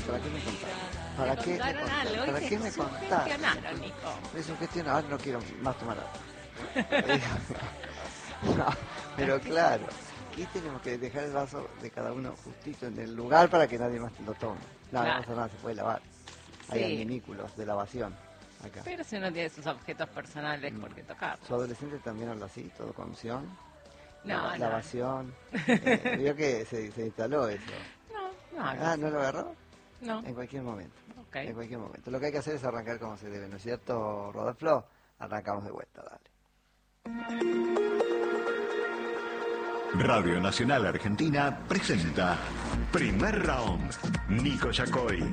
¿para qué me contaron? ¿Para qué me contaron? ¿Para qué me contaron? Nico. Es un cuestionario, no quiero más tomar agua. No, pero claro, aquí tenemos que dejar el vaso de cada uno justito en el lugar para que nadie más lo tome. No pasa nada, se puede lavar. Hay adminículos de lavación acá. Pero si uno tiene sus objetos personales, ¿por qué tocarlos? ¿Su adolescente también habla así, todo con opción? No. Lavación. Vio que se instaló eso. No. ¿No lo agarró? No. En cualquier momento. Okay. En cualquier momento. Lo que hay que hacer es arrancar como se debe, ¿no es cierto, Rodolfo? Arrancamos de vuelta, dale. Radio Nacional Argentina presenta Primer Round, Nico Yacoy.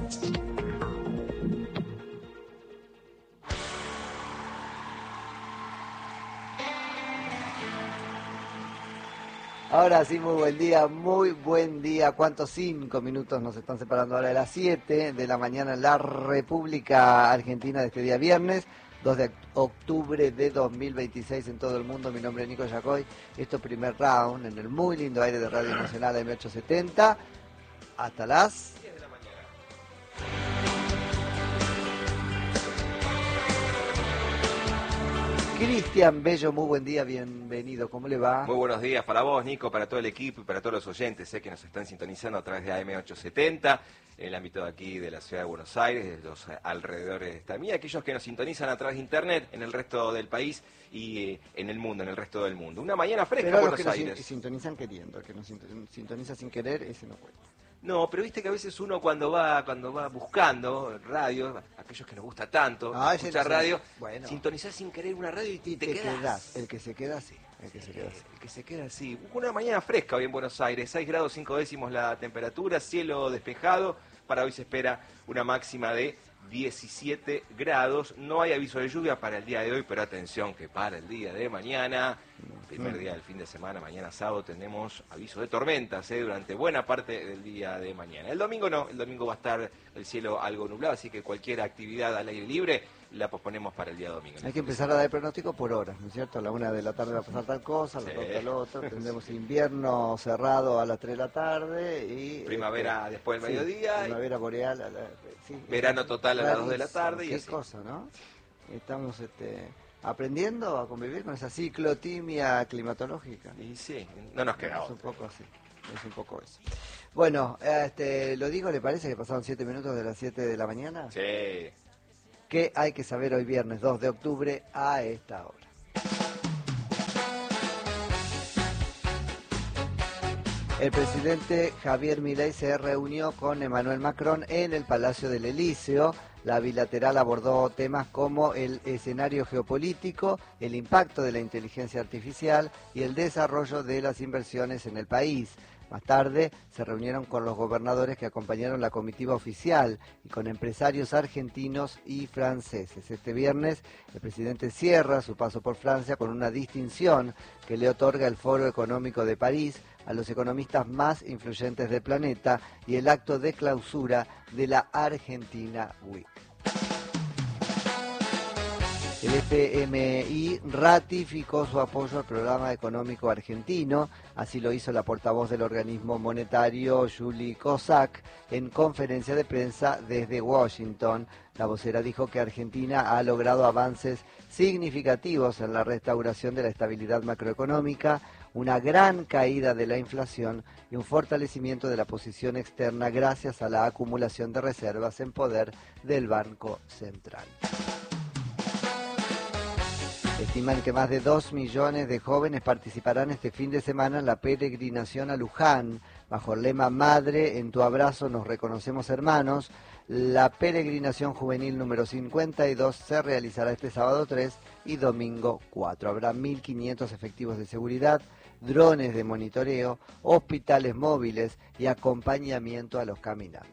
Ahora sí, muy buen día. ¿Cuántos 5 minutos nos están separando ahora de las 7 de la mañana en la República Argentina de este día viernes, 2 de octubre de 2026 en todo el mundo? Mi nombre es Nico Yacoy. Esto es Primer Round en el muy lindo aire de Radio Nacional M870 hasta las 10 de la mañana. Cristian Bello, muy buen día, bienvenido, ¿cómo le va? Muy buenos días para vos, Nico, para todo el equipo y para todos los oyentes que nos están sintonizando a través de AM870, en el ámbito de aquí de la ciudad de Buenos Aires, de los alrededores de esta mía, aquellos que nos sintonizan a través de internet en el resto del país y en el mundo, en el resto del mundo. Una mañana fresca en Buenos Aires. Los que sintonizan queriendo, el que nos sintoniza sin querer, ese no cuenta. No, pero viste que a veces uno cuando va buscando radio, aquellos que nos gusta tanto escuchar radio, sintonizar sin querer una radio y te quedás. El que se queda así. El que se queda así. Una mañana fresca hoy en Buenos Aires, 6 grados 5 décimos la temperatura, cielo despejado. Para hoy se espera una máxima de 17 grados. No hay aviso de lluvia para el día de hoy, pero atención que para el día de mañana, primer día del fin de semana, mañana sábado, tenemos aviso de tormentas durante buena parte del día de mañana. El domingo no, el domingo va a estar el cielo algo nublado, así que cualquier actividad al aire libre la posponemos para el día domingo. Hay que empezar a dar pronóstico por horas, ¿no es cierto? A la 1 de la tarde va a pasar tal cosa, a las 2 tal otra, tendremos invierno cerrado a las 3 de la tarde y... Primavera después del mediodía. Primavera boreal, verano total a las 2 de la tarde. Qué cosa, ¿no? Estamos aprendiendo a convivir con esa ciclotimia climatológica. Y sí, no nos queda otra. Es un poco así, es un poco eso. Bueno, lo digo, ¿le parece que pasaron 7 minutos de las 7 de la mañana? Sí. ¿Qué hay que saber hoy viernes 2 de octubre a esta hora? El presidente Javier Milei se reunió con Emmanuel Macron en el Palacio del Elíseo. La bilateral abordó temas como el escenario geopolítico, el impacto de la inteligencia artificial y el desarrollo de las inversiones en el país. Más tarde se reunieron con los gobernadores que acompañaron la comitiva oficial y con empresarios argentinos y franceses. Este viernes el presidente cierra su paso por Francia con una distinción que le otorga el Foro Económico de París a los economistas más influyentes del planeta y el acto de clausura de la Argentina Week. El FMI ratificó su apoyo al programa económico argentino, así lo hizo la portavoz del organismo monetario, Julie Kozak, en conferencia de prensa desde Washington. La vocera dijo que Argentina ha logrado avances significativos en la restauración de la estabilidad macroeconómica, una gran caída de la inflación y un fortalecimiento de la posición externa gracias a la acumulación de reservas en poder del Banco Central. Estiman que más de 2 millones de jóvenes participarán este fin de semana en la peregrinación a Luján. Bajo el lema Madre, en tu abrazo nos reconocemos hermanos, la peregrinación juvenil número 52 se realizará este sábado 3 y domingo 4. Habrá 1.500 efectivos de seguridad, drones de monitoreo, hospitales móviles y acompañamiento a los caminantes.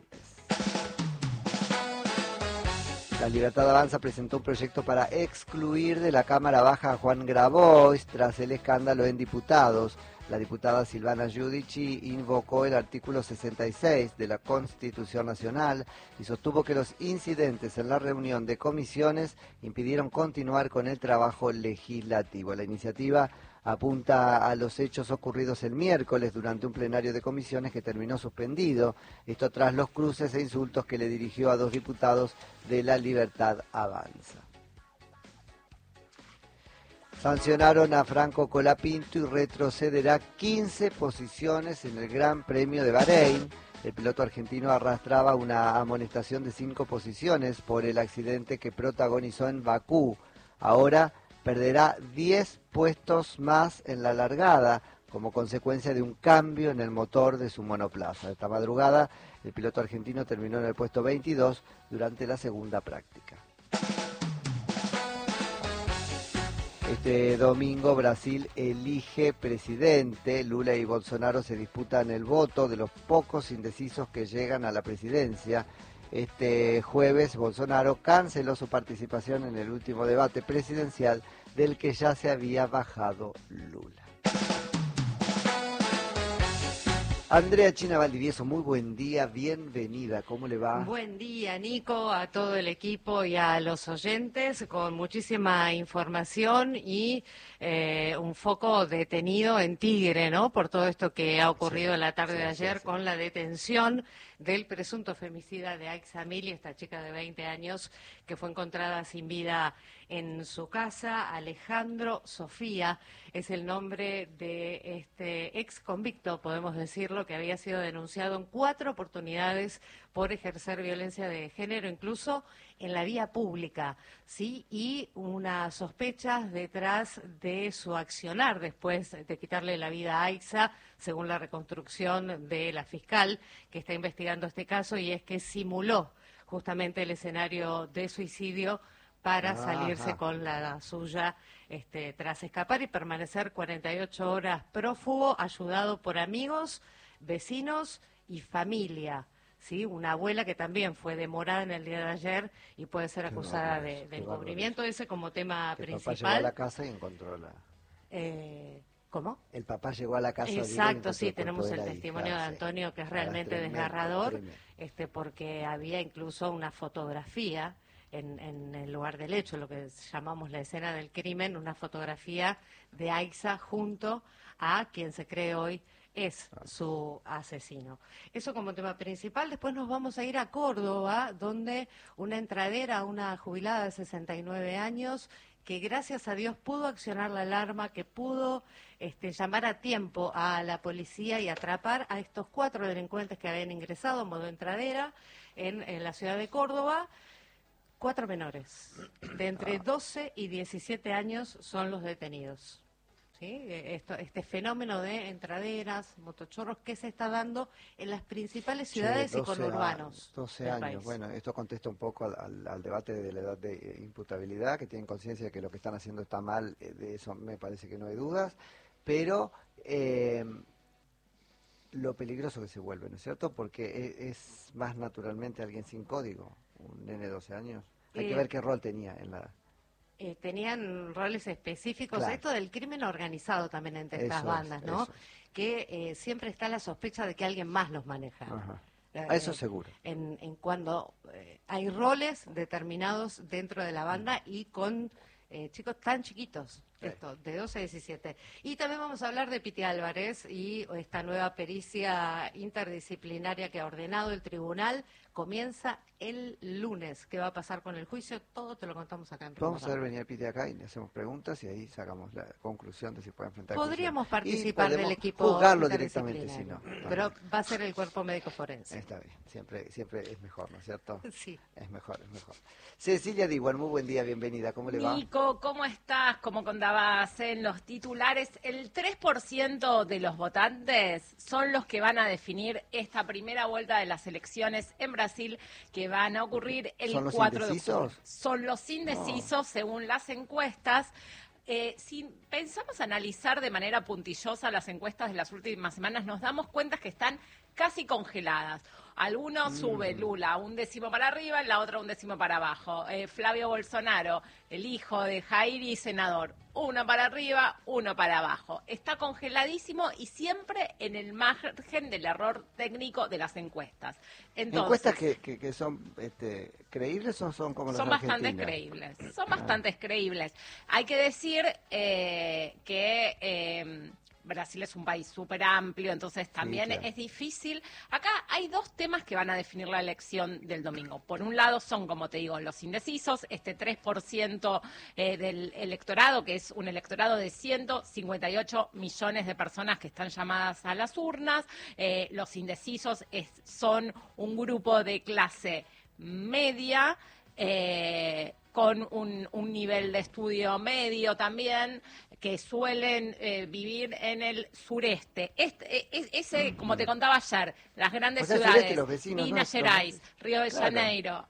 La Libertad Avanza presentó un proyecto para excluir de la Cámara Baja a Juan Grabois tras el escándalo en diputados. La diputada Silvana Giudici invocó el artículo 66 de la Constitución Nacional y sostuvo que los incidentes en la reunión de comisiones impidieron continuar con el trabajo legislativo. La iniciativa Apunta a los hechos ocurridos el miércoles durante un plenario de comisiones que terminó suspendido. Esto tras los cruces e insultos que le dirigió a 2 diputados de La Libertad Avanza. Sancionaron a Franco Colapinto y retrocederá 15 posiciones en el Gran Premio de Bahrein. El piloto argentino arrastraba una amonestación de 5 posiciones por el accidente que protagonizó en Bakú. Ahora perderá 10 puestos más en la largada como consecuencia de un cambio en el motor de su monoplaza. Esta madrugada el piloto argentino terminó en el puesto 22 durante la segunda práctica. Este domingo Brasil elige presidente. Lula y Bolsonaro se disputan el voto de los pocos indecisos que llegan a la presidencia. Este jueves Bolsonaro canceló su participación en el último debate presidencial del que ya se había bajado Lula. Andrea China Valdivieso, muy buen día, bienvenida, ¿cómo le va? Buen día, Nico, a todo el equipo y a los oyentes, con muchísima información y un foco detenido en Tigre, ¿no? Por todo esto que ha ocurrido en la tarde de ayer con la detención del presunto femicida de Aixa Mili, esta chica de 20 años que fue encontrada sin vida en su casa. Alejandro Sofía es el nombre de este ex convicto, podemos decirlo, que había sido denunciado en 4 oportunidades por ejercer violencia de género, incluso en la vía pública, ¿sí? Y unas sospechas detrás de su accionar después de quitarle la vida a Aixa, según la reconstrucción de la fiscal que está investigando este caso, y es que simuló justamente el escenario de suicidio para salirse con la suya tras escapar y permanecer 48 horas prófugo, ayudado por amigos, vecinos y familia. ¿Sí? Una abuela que también fue demorada en el día de ayer y puede ser acusada de encubrimiento, ese como tema principal. El papá llegó a la casa y encontró la... ¿Cómo? El papá llegó a la casa. Exacto, sí, tenemos el testimonio de Antonio que es realmente desgarrador, porque había incluso una fotografía en el lugar del hecho, lo que llamamos la escena del crimen, una fotografía de Aixa junto a quien se cree hoy es su asesino. Eso como tema principal. Después nos vamos a ir a Córdoba, donde una entradera, una jubilada de 69 años, que gracias a Dios pudo accionar la alarma, que pudo llamar a tiempo a la policía y atrapar a estos 4 delincuentes que habían ingresado en modo entradera en la ciudad de Córdoba. 4 menores, de entre 12 y 17 años son los detenidos. ¿Sí? Este fenómeno de entraderas, motochorros que se está dando en las principales ciudades y conurbanos. 12 años, país. Bueno, esto contesta un poco al debate de la edad de imputabilidad, que tienen conciencia de que lo que están haciendo está mal, de eso me parece que no hay dudas, pero lo peligroso que se vuelve, ¿no es cierto? Porque es más naturalmente alguien sin código, un nene de 12 años. Hay que ver qué rol tenía en la... tenían roles específicos, claro. Esto del crimen organizado también entre estas bandas, ¿no? Que siempre está la sospecha de que alguien más los maneja. Eso seguro. En cuando hay roles determinados dentro de la banda y con chicos tan chiquitos, de 12 a 17. Y también vamos a hablar de Piti Álvarez y esta nueva pericia interdisciplinaria que ha ordenado el tribunal. Comienza el lunes. ¿Qué va a pasar con el juicio? Todo te lo contamos acá en Primer Vamos a ver venir a Piti acá y le hacemos preguntas y ahí sacamos la conclusión de si puede enfrentar. Podríamos participar del equipo juzgarlo directamente, si no. Pero va a ser el cuerpo médico forense. Está bien, siempre es mejor, ¿no es cierto? Sí. Es mejor. Cecilia Diguar, muy buen día, bienvenida. ¿Cómo le va? Nico, ¿cómo estás? Como contabas en los titulares, el 3% de los votantes son los que van a definir esta primera vuelta de las elecciones en Brasil, que van a ocurrir el 4 de octubre. Son los indecisos, según las encuestas. Si pensamos analizar de manera puntillosa las encuestas de las últimas semanas, nos damos cuenta que están casi congeladas. Algunos sube Lula un décimo para arriba, en la otra un décimo para abajo. Flavio Bolsonaro, el hijo de Jair, senador, uno para arriba, uno para abajo. Está congeladísimo y siempre en el margen del error técnico de las encuestas. Entonces, ¿encuestas que son creíbles o son como las son argentinas? bastante creíbles, son bastante creíbles. Hay que decir que Brasil es un país súper amplio, entonces también claro, es difícil. Acá hay dos temas que van a definir la elección del domingo. Por un lado son, como te digo, los indecisos, este 3% del electorado, que es un electorado de 158 millones de personas que están llamadas a las urnas. Los indecisos son un grupo de clase media, con un nivel de estudio medio también, que suelen vivir en el sureste. Ese, como te contaba ayer, las grandes ciudades, Minas Gerais, Río de Janeiro,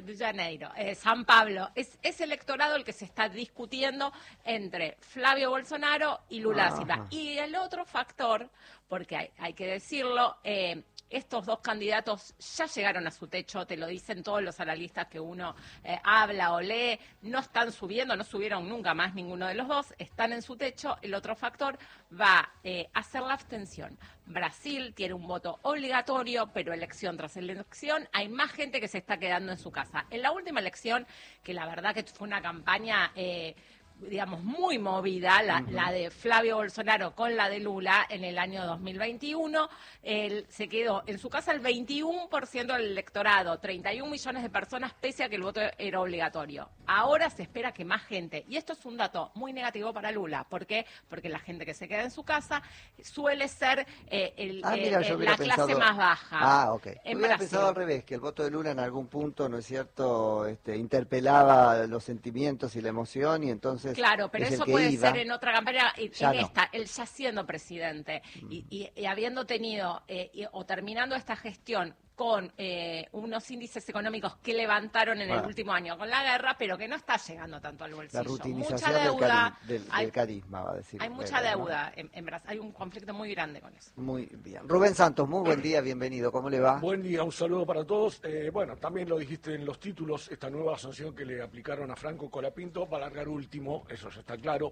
San Pablo, es ese electorado el que se está discutiendo entre Flavio Bolsonaro y Lula da Silva. Y el otro factor, porque hay que decirlo, estos dos candidatos ya llegaron a su techo, te lo dicen todos los analistas que uno habla o lee, no están subiendo, no subieron nunca más ninguno de los dos, están en su techo. El otro factor va a ser la abstención. Brasil tiene un voto obligatorio, pero elección tras elección hay más gente que se está quedando en su casa. En la última elección, que la verdad que fue una campaña digamos, muy movida, la de Flavio Bolsonaro con la de Lula en el año 2021. Él se quedó en su casa el 21% del electorado, 31 millones de personas, pese a que el voto era obligatorio. Ahora se espera que más gente, y esto es un dato muy negativo para Lula. ¿Por qué? Porque la gente que se queda en su casa suele ser la clase más baja. Ok. Hubiera pensado al revés, que el voto de Lula en algún punto, ¿no es cierto?, interpelaba los sentimientos y la emoción, y entonces... Claro, pero eso puede ser en otra campaña, él ya siendo presidente y habiendo tenido o terminando esta gestión con unos índices económicos que levantaron en el último año con la guerra, pero que no está llegando tanto al bolsillo. La rutinización mucha deuda, del carisma, va a decir. Hay mucha deuda en Brasil, hay un conflicto muy grande con eso. Muy bien. Rubén Santos, muy buen día, bienvenido, ¿cómo le va? Buen día, un saludo para todos. Bueno, también lo dijiste en los títulos, esta nueva sanción que le aplicaron a Franco Colapinto va a largar último, eso ya está claro.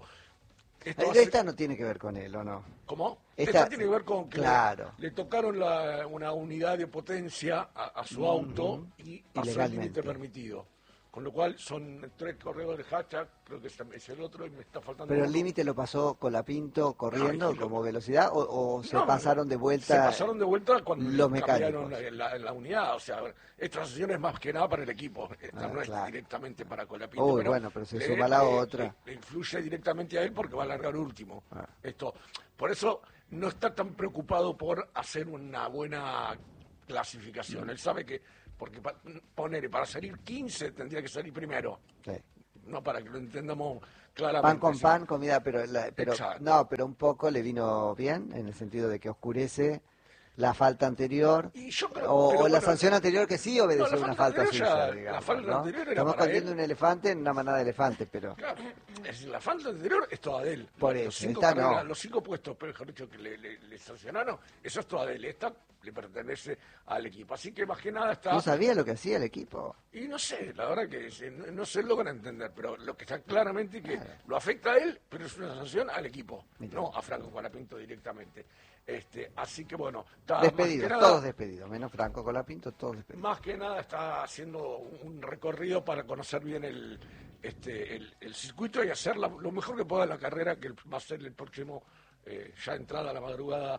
Esta no tiene que ver con él, ¿o no? ¿Cómo? Esta tiene que ver con que le tocaron una unidad de potencia a su auto y pasó el límite permitido. Con lo cual son 3 corredores hashtag, creo que es el otro y me está faltando. ¿Pero el límite lo pasó Colapinto corriendo como velocidad o se pasaron de vuelta? Se pasaron de vuelta cuando los cambiaron mecánicos. la unidad. O sea, esta sanción es más que nada para el equipo. Esta no es directamente para Colapinto. Pero se suma la otra. Le influye directamente a él porque va a largar último. Por eso no está tan preocupado por hacer una buena clasificación. Él sabe que porque para salir 15 tendría que salir primero. Sí. No, para que lo entendamos claramente. Pan con pan, comida, pero un poco le vino bien, en el sentido de que oscurece la falta anterior, la sanción anterior que sí obedeció una falta suya, digamos. La falta anterior era Estamos contiendo un elefante en una manada de elefantes, pero... Claro, la falta anterior es toda de él. Por eso, los 5 puestos, mejor dicho, que le sancionaron, eso es toda de él. Esta le pertenece al equipo. Así que más que nada está... ¿No sabía lo que hacía el equipo? Y no sé, la verdad que no se logran entender, pero lo que está claramente que lo afecta a él, pero es una sanción al equipo, no a Franco Colapinto directamente. Así que bueno, está todos despedidos, menos Franco Colapinto, todos despedidos. Más que nada está haciendo un recorrido para conocer bien el circuito y hacer lo mejor que pueda en la carrera, que va a ser el próximo, ya entrada a la madrugada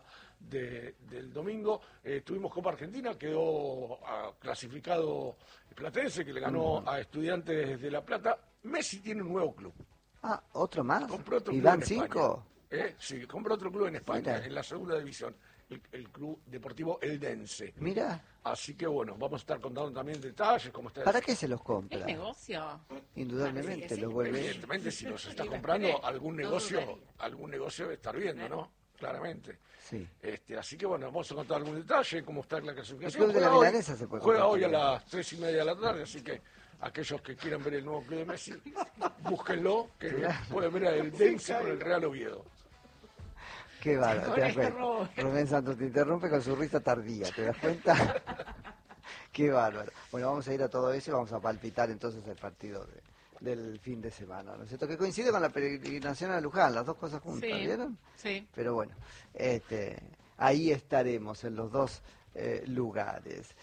del domingo. Tuvimos Copa Argentina, quedó clasificado Platense, que le ganó a Estudiantes de La Plata. Messi tiene un nuevo club. ¿Otro más? Compró otro ¿Y club van 5? Sí, compró otro club en España, en la segunda división, el Club Deportivo Eldense. Mira. Así que bueno, vamos a estar contando también detalles, cómo está. ¿Para qué se los compra? Es negocio. Indudablemente, los vuelve. Evidentemente, si los está comprando, algún negocio debe estar viendo, ¿no? Claramente. Sí. Así que bueno, vamos a contar algún detalle, cómo está la clasificación. El Club de la Milanesa se puede juega hoy a las 3:30 de la tarde, así que aquellos que quieran ver el nuevo club de Messi, búsquenlo, que pueden ver el Dense con el Real Oviedo. Qué bárbaro, Rubén Santos te interrumpe con su risa tardía, ¿te das cuenta? Qué bárbaro. Bueno, vamos a ir a todo eso y vamos a palpitar entonces el partido del fin de semana, ¿no es cierto? Que coincide con la peregrinación a Luján, las dos cosas juntas, Sí, ¿vieron? sí. Pero bueno, ahí estaremos en los dos lugares.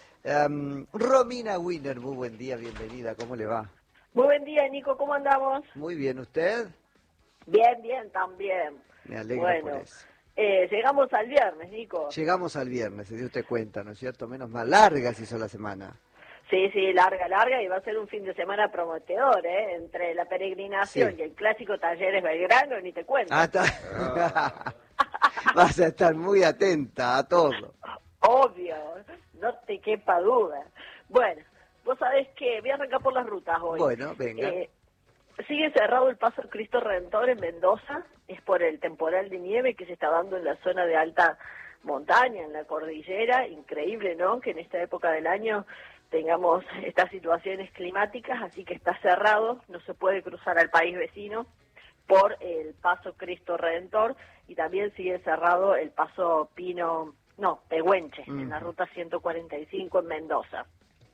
Romina Wiener, muy buen día, bienvenida, ¿cómo le va? Muy buen día, Nico, ¿cómo andamos? Muy bien, ¿usted? Bien, también. Me alegro Bueno, por eso. Llegamos al viernes, Nico. Llegamos al viernes, se dio usted cuenta, ¿no es cierto? Menos mal, larga se hizo la semana. Sí, larga, y va a ser un fin de semana prometedor, ¿eh? Entre la peregrinación Sí. y el clásico Talleres Belgrano, ni te cuento. Ah, está. Vas a estar muy atenta a todo. Obvio, no te quepa duda. Bueno, vos sabés que voy a arrancar por las rutas hoy. Bueno, venga. Sigue cerrado el paso Cristo Redentor en Mendoza, es por el temporal de nieve que se está dando en la zona de alta montaña, en la cordillera. Increíble, ¿no?, que en esta época del año tengamos estas situaciones climáticas, así que está cerrado, no se puede cruzar al país vecino por el paso Cristo Redentor, y también sigue cerrado el paso Pehuenche, en la ruta 145 en Mendoza.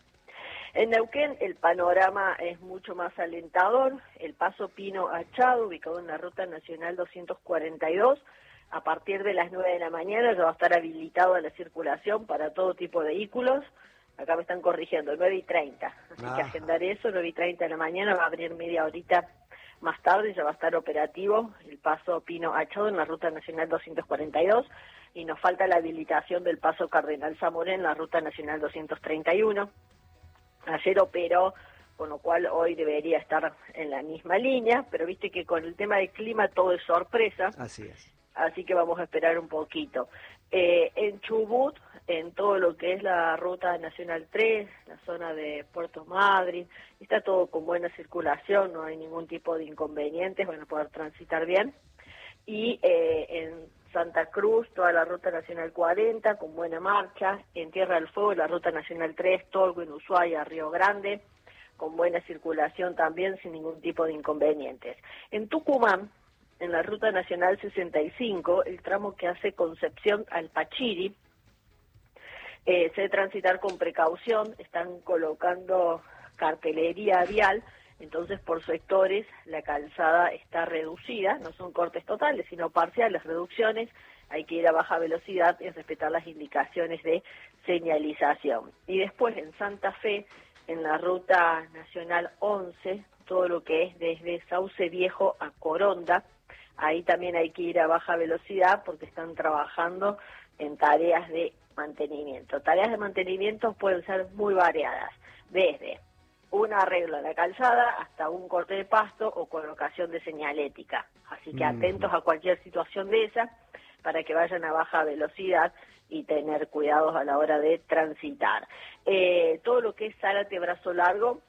En Neuquén el panorama es mucho más alentador. El paso Pino Achado, ubicado en la ruta nacional 242, a partir de las 9 de la mañana ya va a estar habilitado a la circulación para todo tipo de vehículos. Acá me están corrigiendo, 9:30, así que agendar eso, 9:30 de la mañana, va a abrir media horita más tarde, ya va a estar operativo el paso Pino Achado en la ruta nacional 242, y nos falta la habilitación del paso Cardenal Zamoré en la ruta nacional 231. Ayer operó, con lo cual hoy debería estar en la misma línea, pero viste que con el tema del clima todo es sorpresa. Así es. Así que vamos a esperar un poquito. En Chubut, en todo lo que es la ruta nacional 3, la zona de Puerto Madryn, está todo con buena circulación, no hay ningún tipo de inconvenientes, van a poder transitar bien. Y en Santa Cruz, toda la ruta nacional 40, con buena marcha. En Tierra del Fuego, la ruta nacional 3, Tolwyn, Ushuaia, Río Grande, con buena circulación también, sin ningún tipo de inconvenientes. En Tucumán, en la ruta nacional 65, el tramo que hace Concepción al Pachiri, se debe transitar con precaución, están colocando cartelería vial, entonces por sectores la calzada está reducida, no son cortes totales, sino parciales, reducciones, hay que ir a baja velocidad y respetar las indicaciones de señalización. Y después en Santa Fe, en la ruta nacional 11, todo lo que es desde Sauce Viejo a Coronda, ahí también hay que ir a baja velocidad porque están trabajando en tareas de mantenimiento. Tareas de mantenimiento pueden ser muy variadas, desde un arreglo a la calzada hasta un corte de pasto o colocación de señalética. Así que atentos a cualquier situación de esa para que vayan a baja velocidad y tener cuidados a la hora de transitar. Todo lo que es Zárate Brazo Largo,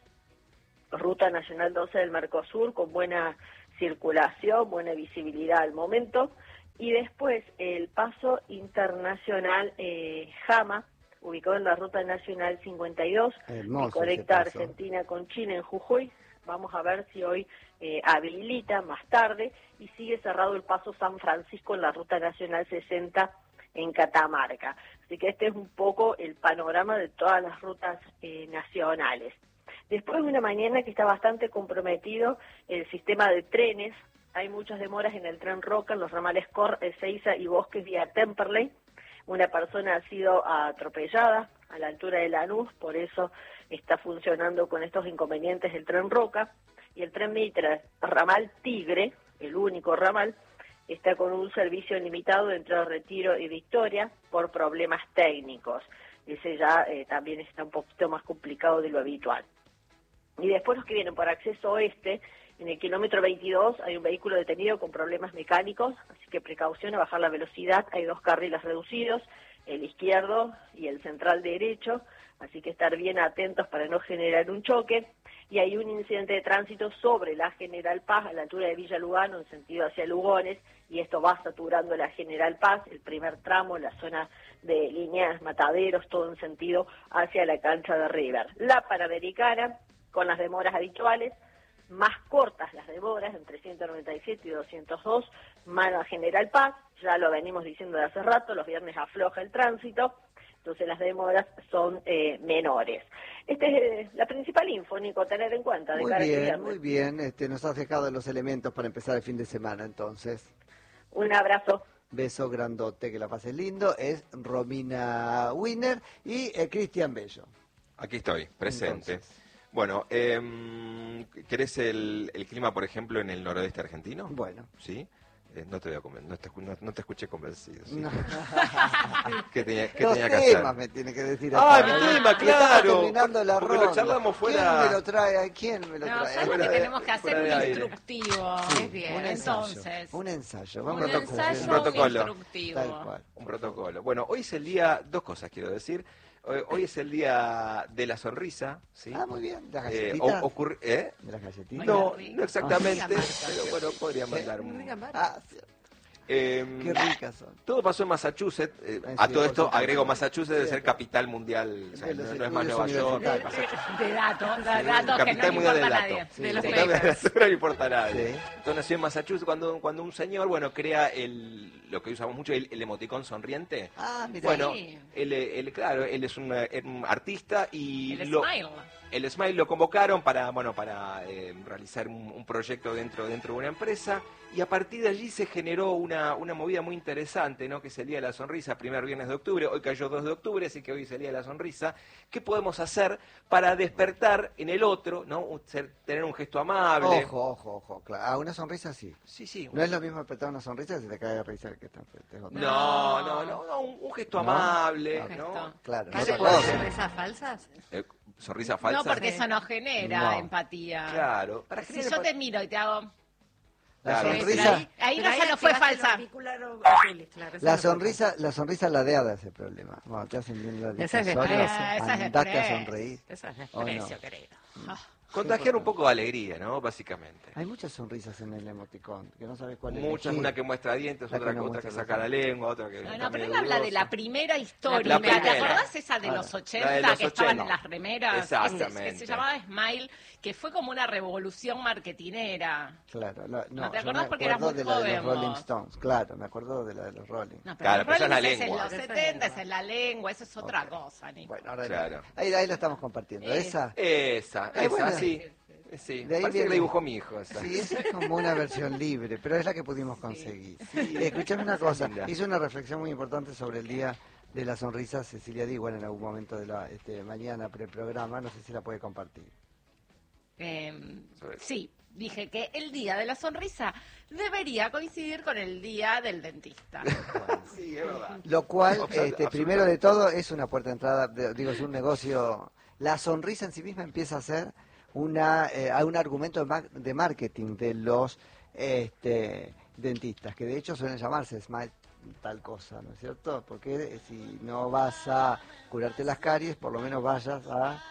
ruta nacional 12 del Mercosur, con buena circulación, buena visibilidad al momento. Y después el paso internacional Jama, ubicado en la ruta nacional 52, que conecta Argentina con Chile en Jujuy. Vamos a ver si hoy habilita más tarde, y sigue cerrado el paso San Francisco en la ruta nacional 60 en Catamarca. Así que este es un poco el panorama de todas las rutas nacionales. Después de una mañana que está bastante comprometido el sistema de trenes, hay muchas demoras en el tren Roca, en los ramales Cor, Ezeiza y Bosques vía Temperley. Una persona ha sido atropellada a la altura de Lanús, por eso está funcionando con estos inconvenientes el tren Roca. Y el tren Mitra, ramal Tigre, el único ramal, está con un servicio limitado entre Retiro y Victoria por problemas técnicos. Ese ya también está un poquito más complicado de lo habitual. Y después los que vienen por acceso oeste, en el kilómetro 22 hay un vehículo detenido con problemas mecánicos, así que precaución a bajar la velocidad. Hay dos carriles reducidos, el izquierdo y el central derecho, así que estar bien atentos para no generar un choque. Y hay un incidente de tránsito sobre la General Paz, a la altura de Villa Lugano, en sentido hacia Lugones, y esto va saturando la General Paz, el primer tramo, la zona de Líneas, Mataderos, todo en sentido hacia la cancha de River. La Panamericana, con las demoras habituales, más cortas las demoras, entre 197 y 202, más la General Paz, ya lo venimos diciendo de hace rato, los viernes afloja el tránsito. entonces las demoras son menores. Esta es la principal info, Nico, a tener en cuenta. De cara a este viernes. Muy bien, nos has dejado los elementos para empezar el fin de semana, entonces. Un abrazo. Beso grandote, que la pases lindo. Es Romina Wiener y Cristian Bello. Aquí estoy, presente. Entonces. Bueno, ¿querés el clima, por ejemplo, en el noroeste argentino? Bueno. ¿Sí? No te voy a no te escuché convencido. ¿Sí? No. ¿Qué tenía Los que hacer? temas me tiene que decir. ¡Ah, acá, mi ¿eh? tema, Que estaba claro! terminando la Porque lo ronda. charlamos fuera- ¿Quién me lo trae? ¿Quién me lo No, trae? ¿sabes lo Fuera que de- tenemos que hacer? fuera de Un aire. instructivo. Es bien. Un ensayo. Entonces, Un ensayo. un Vamos a ensayo, un protocolo. instructivo. Tal cual. Un protocolo. Bueno, hoy es el día, dos cosas quiero decir. Hoy es el día de la sonrisa, ¿sí? Ah, muy bien. Las Eh, galletitas. ¿Eh? De las galletitas. No, rico. no exactamente, Ah. pero bueno, podría mandar un... Ah, sí, qué ricas son. Todo pasó en Massachusetts. Ah, A sí, todo por esto supuesto. agrego Massachusetts de Sí, ser capital mundial. O sea, de los no es más estudios Nueva York. universitarios. De datos que no Capital le mundial importa del a dato. nadie. Sí, de los sí. papers. No le importa a nadie. Sí. Entonces nació en Massachusetts cuando un señor, bueno, crea lo que usamos mucho, el emoticón sonriente. Ah, mira. Bueno, Sí. claro, él es un artista y El smile. el Smile lo convocaron para realizar un proyecto dentro de una empresa, y a partir de allí se generó una movida muy interesante, ¿no? Que es el Día de la Sonrisa, primer viernes de octubre. Hoy cayó 2 de octubre, así que hoy es el Día de la Sonrisa. ¿Qué podemos hacer para despertar en el otro, ¿no? Tener un gesto amable? Ojo. Claro. Ah, una sonrisa sí. Sí. No es lo mismo apretar una sonrisa que se te cae de risa el que está enfrente. Es otra. No, un gesto ¿No? amable, Un ¿no? gesto. Claro. ¿Calle otra por cosa. sonrisas falsas? Sonrisa falsa. No, porque eso no genera No. empatía. Claro. Si yo te miro y te hago... La Claro. sonrisa, Ahí Pero no fue activaste falsa. los articulares azules, claro, eso la no fue sonrisa ladeada es el problema. Bueno, te hacen bien la Esa es difusoria, desprecio. Esa es andate a desprecio. sonreír. falsa. Eso es ¿O no? desprecio, querido. Contagiar un poco de alegría, ¿no? Básicamente. Hay muchas sonrisas en el emoticón, que no sabes cuál es. Muchas, una que muestra dientes, La otra que no que muestra saca la los lengua, otra que... No, está pero él medio habla de dudosa. la primera historia. La primera. ¿Te acordás esa de Claro. los 80 La de los que estaban 80. en las remeras? Exactamente. Que se llamaba Smile, que fue como una revolución marketinera. Claro, ¿No te yo acordás? me Porque eras acuerdo muy de la de joven, los Rolling vos. Stones, claro, me acuerdo de la de los Rolling. No, Claro, pero esa es la Rollins lengua. en los Esa es 70, lengua. es en la lengua, eso es otra cosa, Nico. Bueno, ahora Claro. ahí la estamos compartiendo. Esa, Esa, bueno. sí. Sí, De ahí parece que viene. la dibujó mi hijo esa. sí, esa es como una versión libre, pero es la que pudimos conseguir. Escuchame una cosa, linda. hizo una reflexión muy importante sobre el Día de la Sonrisa Cecilia Diwan en algún momento de la mañana preprograma, no sé si la puede compartir. Sí, dije que el día de la sonrisa debería coincidir con el día del dentista. Sí, es verdad. Lo cual, Absolutamente. primero de todo, es una puerta de entrada, es un negocio. La sonrisa en sí misma empieza a ser un argumento de marketing de los dentistas, que de hecho suelen llamarse Smile tal cosa, ¿no es cierto? Porque si no vas a curarte las caries, por lo menos vayas a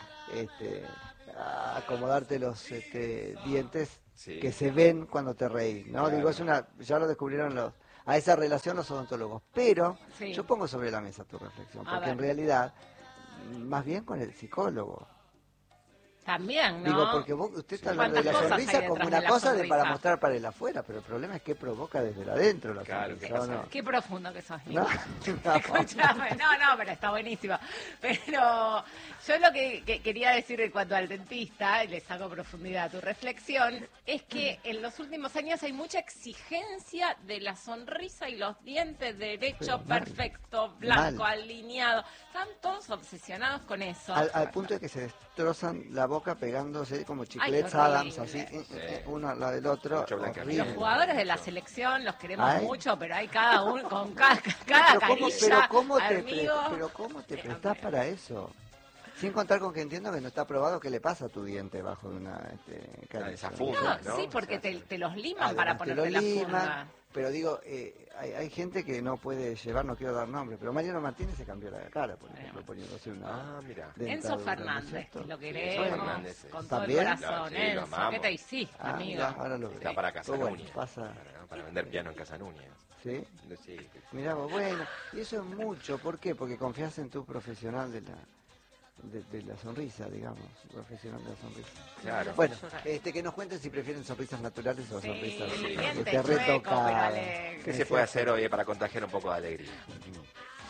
acomodarte los dientes Sí. que se ven cuando te reís, ¿no? Claro. Digo, ya lo descubrieron a esa relación los odontólogos, pero Sí. yo pongo sobre la mesa tu reflexión, A porque ver. en realidad, más bien con el psicólogo. También, ¿no? Digo, porque usted está hablando de la ¿Cuántas cosas sonrisa hay como detrás una de la cosa para sonrisa? mostrar para el afuera, pero el problema es que provoca desde el adentro la Claro, sonrisa, ¿qué ¿o pasa? no? Qué profundo que sos, No, Nico. no. Escúchame, no, pero está buenísimo. Pero yo lo que quería decir en cuanto al dentista, y le saco profundidad a tu reflexión, es que en los últimos años hay mucha exigencia de la sonrisa y los dientes derechos, Pero mal. perfecto, blanco, Mal. alineado. Están todos obsesionados con eso. Al punto de que se destrozan la boca pegándose como chiclets horrible. Adams, así, uno al lado del otro. Mucho blanqueamiento. horrible. Los jugadores de la selección los queremos Ay. mucho, pero hay cada uno con cada Pero carilla, ¿cómo amigo. pero ¿cómo te prestás para eso? Sin contar con que entiendo que no está probado qué le pasa a tu diente bajo una caricia. esa funda. No, ¿no? sí, porque O sea, te los liman Además, para te ponerte lo la liman, funda. pero digo, hay gente que no puede llevar, no quiero dar nombre, pero Mariano Martínez se cambió la cara, por ejemplo, poniéndose una Ah, mira. Enzo dentadura, ¿no es Fernández, cierto? que lo Enzo queremos Fernández, sí. con todo el ¿También? corazón. Claro, sí, lo Enzo, amamos. ¿qué te hiciste, Ah, amigo? mirá, ahora lo veo. Está para Pero bueno, Casanuña. pasa, Para vender piano en Casanuña. ¿sí? Sí. Mirá vos, bueno, y eso es mucho, ¿por qué? Porque confías en tu profesional de la sonrisa, digamos, profesional de la sonrisa. Claro. Bueno, que nos cuenten si prefieren sonrisas naturales o Sí, sonrisas diente este, chueco, pero retocadas. alegre. ¿Qué se puede hacer hoy para contagiar un poco de alegría?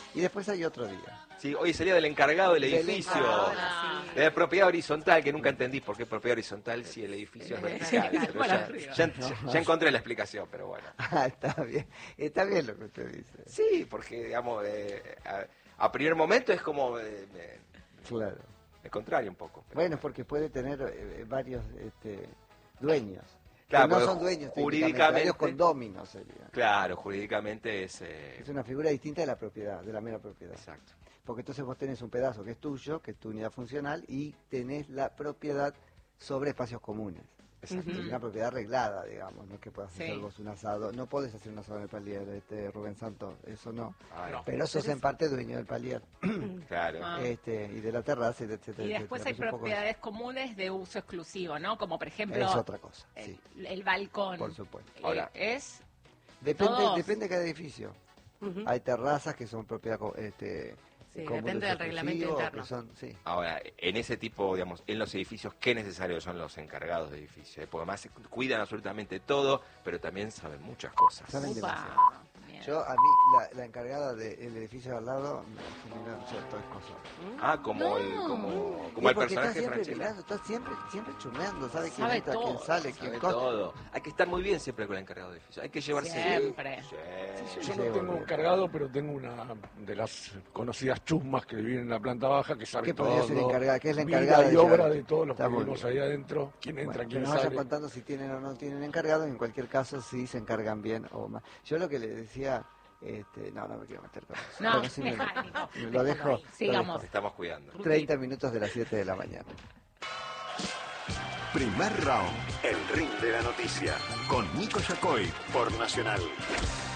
Y después hay otro día. Sí, hoy sería del encargado del edificio. De la propiedad horizontal, que nunca entendí por qué propiedad horizontal si el edificio es vertical. Pero ya encontré la explicación, pero bueno. Está bien lo que usted dice. Sí, porque, digamos, a primer momento es como... Claro. Me contrario un poco. Bueno, porque puede tener varios dueños. Claro, que no son dueños jurídicamente, varios condóminos sería. Claro, jurídicamente es una figura distinta de la propiedad, de la mera propiedad. Exacto. Porque entonces vos tenés un pedazo que es tuyo, que es tu unidad funcional, y tenés la propiedad sobre espacios comunes. Exacto. Una propiedad arreglada, digamos, no es que puedas hacer vos un asado. No podés hacer un asado en el palier, Rubén Santos, eso no. No. Pero sos en parte dueño del palier. Claro. Y de la terraza, etcétera. Y después hay propiedades comunes de uso exclusivo, ¿no? Como por ejemplo... Es otra cosa, el balcón. Por supuesto. Ahora, Depende de cada edificio. Hay terrazas que son propiedad... Sí, depende del reglamento interno. Ahora, en ese tipo, digamos, en los edificios, qué necesarios son los encargados de edificios. Porque además cuidan absolutamente todo, pero también saben muchas cosas. Saben demasiado. A mí, la encargada del edificio de al lado me genera ciertas cosas. Como el personaje de Franchella. Está siempre chumeando, sabe quién entra, quién sale, quién cosa. Todo. Hay que estar muy bien siempre con el encargado de edificio. Hay que llevarse siempre. Yo no tengo encargado, pero tengo una de las conocidas chusmas que viven en la planta baja que sabe todo. ¿Qué es la encargada? Y obra de todos los que vivimos ahí adentro. ¿Quién entra, quién sale? Vayan contando si tienen o no tienen encargado. En cualquier caso, si se encargan bien o mal. Yo lo que le decía... no me quiero meter con eso. No, sí lo dejo. Sigamos. Estamos cuidando. 30 minutos de las 7 de la mañana. Primer round. El ring de la noticia. Con Nico Yacoy por Nacional.